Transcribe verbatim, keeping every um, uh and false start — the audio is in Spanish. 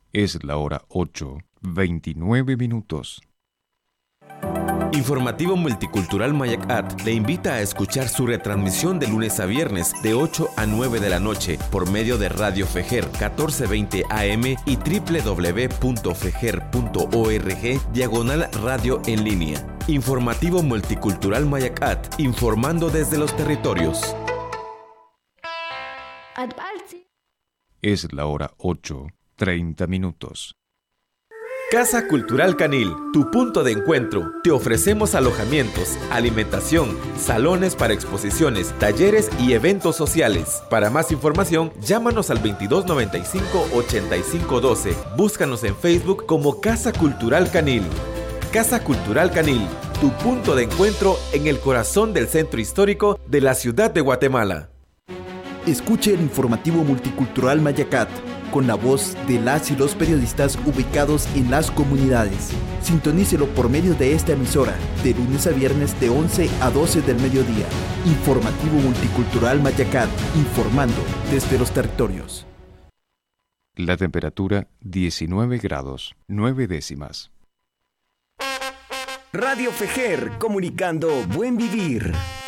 Es la hora ocho, veintinueve minutos. Informativo Multicultural Mayacat le invita a escuchar su retransmisión de lunes a viernes de ocho a nueve de la noche por medio de Radio Fejer catorce veinte A M y doble u doble u doble u punto fejer punto org diagonal radio en línea. Informativo Multicultural Mayacat, informando desde los territorios. Es la hora ocho, treinta minutos. Casa Cultural Canil, tu punto de encuentro. Te ofrecemos alojamientos, alimentación, salones para exposiciones, talleres y eventos sociales. Para más información, llámanos al veintidós noventa y cinco, ochenta y cinco doce. Búscanos en Facebook como Casa Cultural Canil. Casa Cultural Canil, tu punto de encuentro en el corazón del centro histórico de la ciudad de Guatemala. Escuche el informativo multicultural Mayacat, con la voz de las y los periodistas ubicados en las comunidades. Sintonícelo por medio de esta emisora, de lunes a viernes de once a doce del mediodía. Informativo Multicultural Mayacat, informando desde los territorios. La temperatura diecinueve grados, nueve décimas. Radio Fejer, comunicando buen vivir.